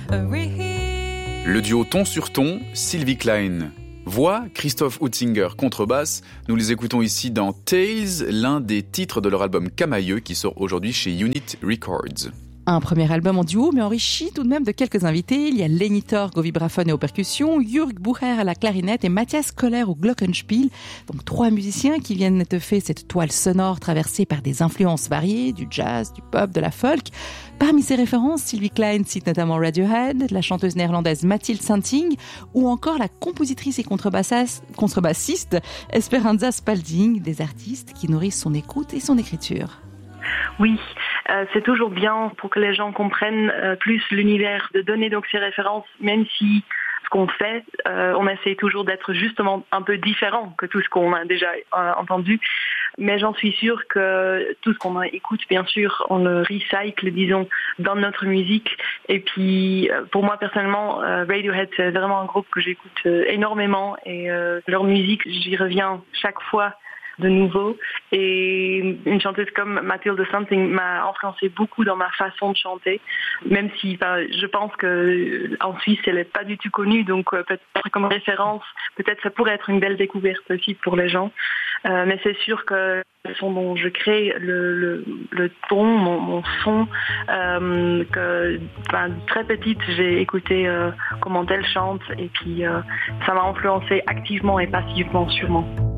Le duo ton sur ton, Sylvie Klein. Voix, Christophe Utzinger, contrebasse. Nous les écoutons ici dans Tales, l'un des titres de leur album Camailleux qui sort aujourd'hui chez Unit Records. Un premier album en duo, mais enrichi tout de même de quelques invités. Il y a Lenny Torg au vibraphone et aux percussions, Jürg Bucher à la clarinette et Matthias Koller au glockenspiel. Donc 3 musiciens qui viennent d'étoffer cette toile sonore traversée par des influences variées, du jazz, du pop, de la folk. Parmi ses références, Sylvie Klein cite notamment Radiohead, la chanteuse néerlandaise Mathilde Santing ou encore la compositrice et contrebassiste Esperanza Spalding, des artistes qui nourrissent son écoute et son écriture. Oui, c'est toujours bien pour que les gens comprennent plus l'univers, de donner donc ces références, même si ce qu'on fait, on essaie toujours d'être justement un peu différent que tout ce qu'on a déjà entendu. Mais j'en suis sûre que tout ce qu'on écoute, bien sûr, on le recycle, disons, dans notre musique. Et puis, pour moi, personnellement, Radiohead, c'est vraiment un groupe que j'écoute énormément. Et leur musique, j'y reviens chaque fois de nouveau. Et une chanteuse comme Mathilde Santing m'a influencé beaucoup dans ma façon de chanter, même si je pense qu'en Suisse elle n'est pas du tout connue, donc peut-être comme référence, peut-être ça pourrait être une belle découverte aussi pour les gens. Mais c'est sûr que le son dont je crée, le ton, mon son, que très petite j'ai écouté comment elle chante, et puis ça m'a influencé activement et passivement sûrement.